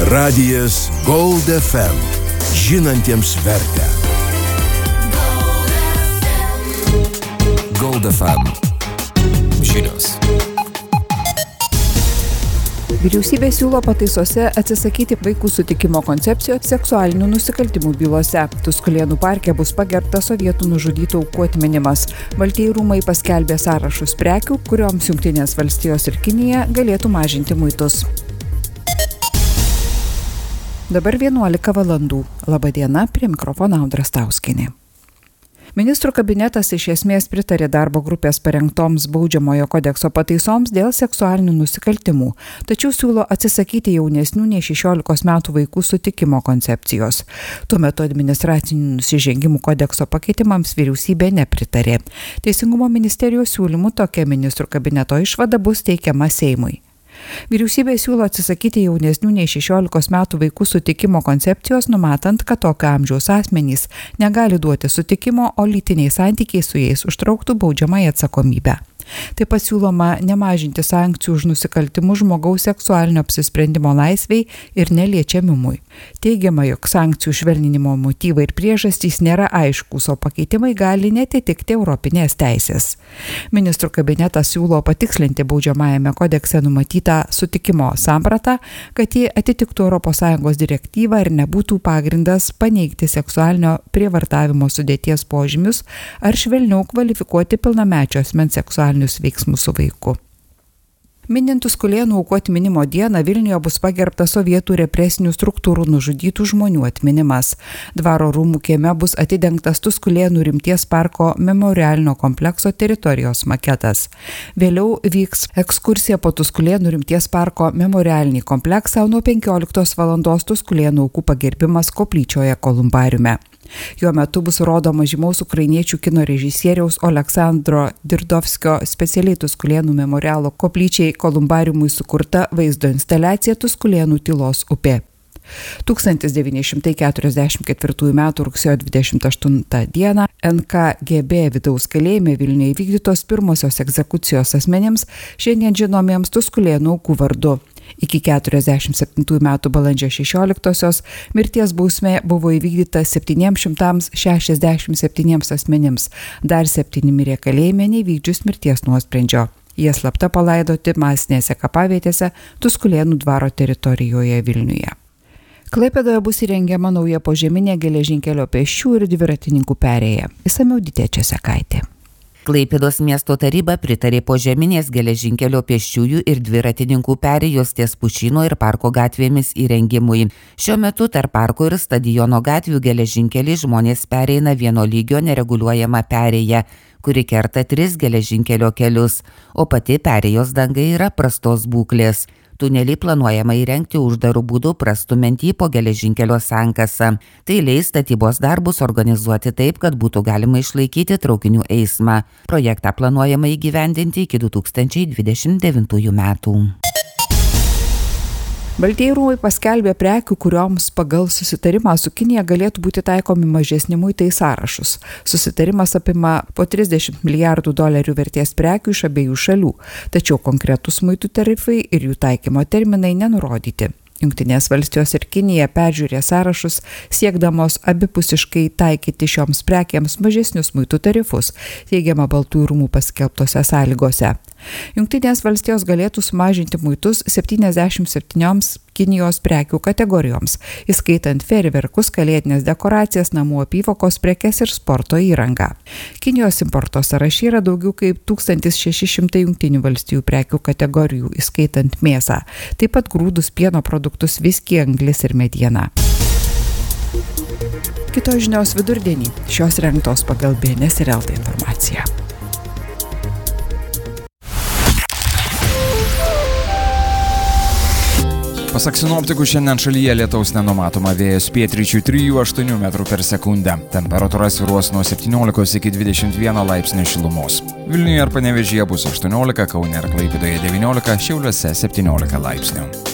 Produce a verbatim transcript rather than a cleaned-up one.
Radijas Gold F M. Žinantiems vertę. Gold F M. Žinios. Vyriausybė siūlo pataisose atsisakyti vaikų sutikimo koncepcijos seksualinių nusikaltimų bylose. Tuskulėnų parke bus pagerbtas sovietų nužudytų aukų atminimas. Baltieji rūmai paskelbė sąrašus prekių, kurioms Jungtinės valstijos ir Kinija galėtų mažinti muitus. Dabar vienuolika valandų. Labą dieną, prie mikrofono Audra Stauskienė. Ministrų kabinetas iš esmės pritarė darbo grupės parengtoms baudžiamojo kodekso pataisoms dėl seksualinių nusikaltimų, tačiau siūlo atsisakyti jaunesnių nei šešiolikos metų vaikų sutikimo koncepcijos. Tuo metu administracinių nusižengimų kodekso pakeitimams vyriausybė nepritarė. Teisingumo ministerijos siūlymų tokia ministrų kabineto išvada bus teikiama Seimui. Vyriausybė siūlo atsisakyti jaunesnių nei šešiolikos metų vaikų sutikimo koncepcijos, numatant, kad tokio amžiaus asmenys negali duoti sutikimo, o lytiniai santykiai su jais užtrauktų baudžiamąją atsakomybę. Taip pat siūloma nemažinti sankcijų už nusikaltimus žmogaus seksualinio apsisprendimo laisvei ir neliečiamumui. Teigiama, jog sankcijų švelninimo motyvai ir priežastys nėra aiškūs, o pakeitimai gali netitikti europinės teisės. Ministrų kabinetas siūlo patikslinti baudžiamajame kodekse numatytą sutikimo sampratą, kad ji atitiktų Europos Sąjungos direktyvą ir nebūtų pagrindas paneigti seksualinio prievartavimo sudėties požymius ar švelniau kvalifikuoti pilnamečio asmens seksualinio veiksmus su vaiku. Minint Tuskulėnų aukų atminimo dieną, Vilniuje bus pagerbtas sovietų represinių struktūrų nužudytų žmonių atminimas. Dvaro rūmų kieme bus atidengtas Tuskulėnų rimties parko memorialinio komplekso teritorijos maketas. Vėliau vyks ekskursija po Tuskulėnų rimties parko memorialinį kompleksą, nuo penkioliktos valandos Tuskulėnų aukų pagerbimas koplyčioje Kolumbariume. Jo metu bus rodoma žymaus ukrainiečių kino režisieriaus Oleksandro Dirdovskio specialiai Tuskulėnų memorialo koplyčiai Kolumbariumui sukurta vaizdo instaliacija Tuskulėnų tylos upė. tūkstantis devyni šimtai keturiasdešimt ketvirtųjų metų rugsėjo dvidešimt aštuntą dieną N K G B vidaus kalėjime Vilniuje įvykdytos pirmosios egzekucijos asmenims, šiandien žinomiems Tuskulėnų aukų vardu. Iki keturiasdešimt septintųjų metų balandžio šešioliktosios mirties bausmė buvo įvykdyta septyniems šimtams šešiasdešimt septyniems asmenims, dar septyni mirė kalėjime neįvykdžius mirties nuosprendžio. Jie slapta palaidoti masinėse kapavietėse Tuskulėnų dvaro teritorijoje Vilniuje. Klaipėdoje bus įrengiama nauja požeminė geležinkelio pėsčių ir dviratininkų perėja. Išsamiau Ditė Česekaitė. Klaipėdos miesto taryba pritarė požeminės geležinkelio pėsčiųjų ir dviratininkų perėjos ties Pušyno ir parko gatvėmis įrengimui. Šiuo metu tarp parko ir stadiono gatvių geležinkelį žmonės pereina vieno lygio nereguliuojama perėja, kuri kerta tris geležinkelio kelius, o pati perėjos danga yra prastos būklės. Tunelį planuojama įrengti uždarų būdų, prastumiant jį po geležinkelio sankasą. Tai leis statybos darbus organizuoti taip, kad būtų galima išlaikyti traukinių eismą. Projektą planuojama įgyvendinti iki du tūkstančiai dvidešimt devintųjų metų. Baltieji rūmai paskelbė prekių, kurioms pagal susitarimą su Kinija galėtų būti taikomi mažesni muitai sąrašus. Susitarimas apima po trisdešimt milijardų dolerių vertės prekių iš abiejų šalių, tačiau konkretus muitų tarifai ir jų taikymo terminai nenurodyti. Jungtinės valstijos ir Kinija peržiūrė sąrašus, siekdamos abipusiškai taikyti šioms prekiams mažesnius muitų tarifus, teigiama Baltųjų rūmų paskelbtose sąlygose. Jungtinės valstijos galėtų sumažinti muitus septyniasdešimt septynioms Kinijos prekių kategorijoms, įskaitant fejerverkus, kalėdinės dekoracijas, namų apyvokos prekes ir sporto įrangą. Kinijos importo sąraše yra daugiau kaip tūkstantis šeši šimtai Jungtinių valstijų prekių kategorijų, įskaitant mėsą, taip pat grūdus, pieno produktus, viskį, anglis ir medieną. Kitos žinios vidurdienį. Šios rengtos pagal B N S ir L T informaciją. Pasak sinoptikų, šiandien šalyje lietaus nenumatoma, vėjas pietryčių trijų aštuonių metrų per sekundę. Temperatūra svyruos nuo septyniolikos iki dvidešimt vieno laipsnio šilumos. Vilniuje ir Panevėžyje bus aštuoniolika, Kaune ir Klaipėdoje devyniolika, Šiauliuose septyniolika laipsnių.